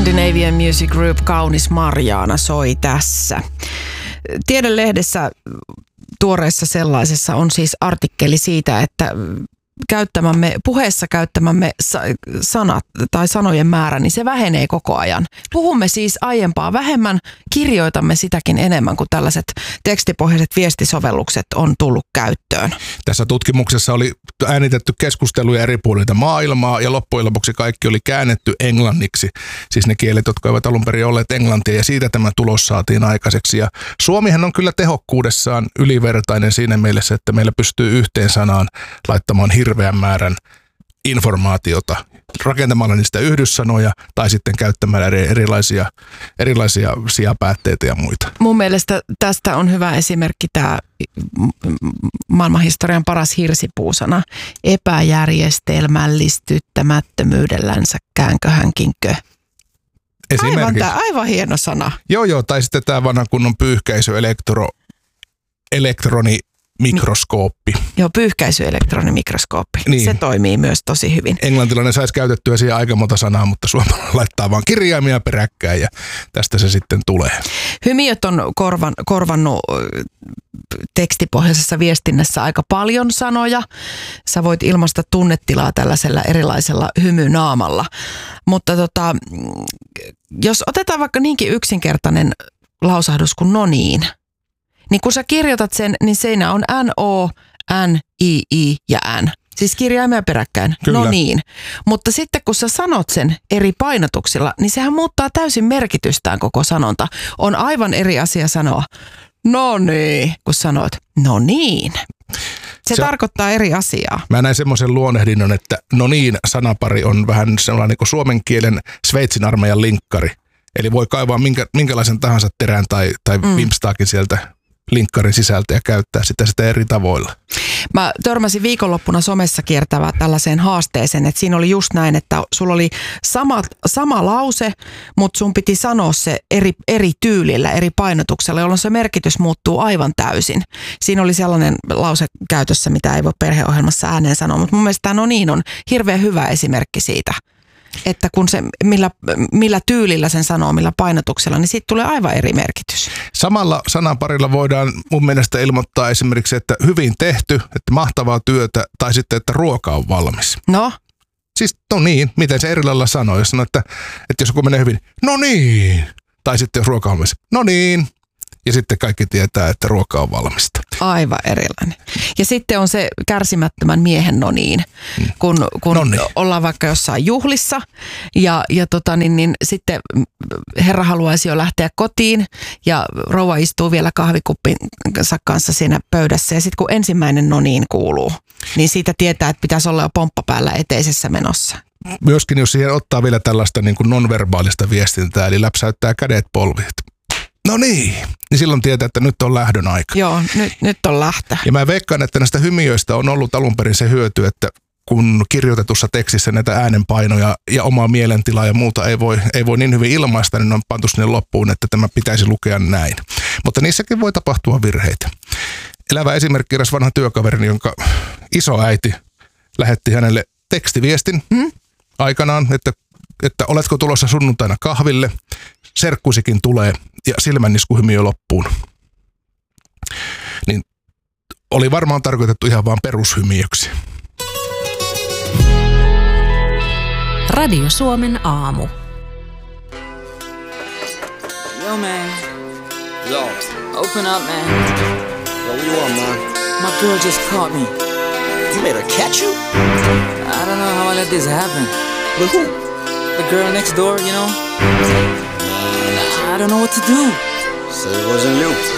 Scandinavian Music Group Kaunis Marjaana soi tässä. Tiedelehdessä, tuoreessa sellaisessa, on siis artikkeli siitä, että puheessa käyttämämme sanat tai sanojen määrä, niin se vähenee koko ajan. Puhumme siis aiempaa vähemmän, kirjoitamme sitäkin enemmän, kuin tällaiset tekstipohjaiset viestisovellukset on tullut käyttöön. Tässä tutkimuksessa oli äänitetty keskusteluja eri puolilta maailmaa ja loppujen lopuksi kaikki oli käännetty englanniksi. Siis ne kielet, jotka eivät alun perin olleet englantia, ja siitä tämä tulos saatiin aikaiseksi. Ja Suomihan on kyllä tehokkuudessaan ylivertainen siinä mielessä, että meillä pystyy yhteen sanaan laittamaan hirveän määrän informaatiota rakentamalla niistä yhdyssanoja tai sitten käyttämällä erilaisia sijapäätteitä ja muita. Mun mielestä tästä on hyvä esimerkki tämä maailmanhistorian paras hirsipuusana. Epäjärjestelmällistyttämättömyydellänsä käänköhänkinkö. Aivan hieno sana. Joo, tai sitten tämä vanha kunnon pyyhkäisy-elektronimikroskooppi. Joo, pyyhkäisy-elektronimikroskooppi. Niin. Se toimii myös tosi hyvin. Englantilainen saisi käytettyä siihen aika monta sanaa, mutta suomalainen laittaa vaan kirjaimia peräkkäin ja tästä se sitten tulee. Hymiöt on korvannut tekstipohjaisessa viestinnässä aika paljon sanoja. Sä voit ilmaista tunnetilaa tällaisella erilaisella hymynaamalla. Mutta jos otetaan vaikka niinkin yksinkertainen lausahdus kuin no niin kun sä kirjoitat sen, niin siinä on N-O, N, I ja N. Siis kirjaimia peräkkäin. Kyllä. No niin. Mutta sitten kun sä sanot sen eri painotuksilla, niin sehän muuttaa täysin merkitystään koko sanonta. On aivan eri asia sanoa no niin, kun sanot no niin. Se tarkoittaa eri asiaa. Mä näin semmoisen luonnehdinnon, että no niin sanapari on vähän sellainen niin kuin suomen kielen Sveitsin armeijan linkkari. Eli voi kaivaa minkälaisen tahansa terän tai vimpstaakin sieltä linkkarin sisältä ja käyttää sitä eri tavoilla. Mä törmäsin viikonloppuna somessa kiertävää tällaiseen haasteeseen, että siinä oli just näin, että sulla oli sama lause, mutta sun piti sanoa se eri tyylillä, eri painotuksella, jolloin se merkitys muuttuu aivan täysin. Siinä oli sellainen lause käytössä, mitä ei voi perheohjelmassa ääneen sanoa, mutta mun mielestä tämä no niin on hirveän hyvä esimerkki siitä. Että kun se, millä tyylillä sen sanoo, millä painotuksella, niin siitä tulee aivan eri merkitys. Samalla sanaparilla voidaan mun mielestä ilmoittaa esimerkiksi, että hyvin tehty, että mahtavaa työtä, tai sitten, että ruoka on valmis. No? Siis no niin, miten se eri lailla sanoo, jos sanoo, että jos joku menee hyvin, no niin, tai sitten jos ruoka on valmis, no niin. Ja sitten kaikki tietää, että ruoka on valmista. Aivan erilainen. Ja sitten on se kärsimättömän miehen no niin, kun ollaan vaikka jossain juhlissa ja sitten herra haluaisi jo lähteä kotiin ja rouva istuu vielä kahvikuppinsa kanssa siinä pöydässä. Ja sitten kun ensimmäinen no niin kuuluu, niin siitä tietää, että pitäisi olla jo pomppa päällä eteisessä menossa. Myöskin jos siihen ottaa vielä tällaista niin kuin nonverbaalista viestintää, eli läpsäyttää kädet polviin. No niin silloin tietää, että nyt on lähdön aika. Joo, nyt on lähtö. Ja mä veikkaan, että näistä hymiöistä on ollut alun perin se hyöty, että kun kirjoitetussa tekstissä näitä äänenpainoja ja omaa mielentilaa ja muuta ei voi niin hyvin ilmaista, niin on pantu sinne loppuun, että tämä pitäisi lukea näin. Mutta niissäkin voi tapahtua virheitä. Elävä esimerkki eräs vanha työkaverini, jonka isoäiti lähetti hänelle tekstiviestin aikanaan, että oletko tulossa sunnuntaina kahville, serkkusikin tulee ja silmänniskuhymiö loppuun. Niin oli varmaan tarkoitettu ihan vaan perushymiöksi. Radio Suomen aamu. Yo, man. Yo. Open up, man. Yo, what you want, man? My girl just caught me. You made her catch you? I don't know how I let this happen. With who? The girl next door, you know? I don't know what to do. So it wasn't you.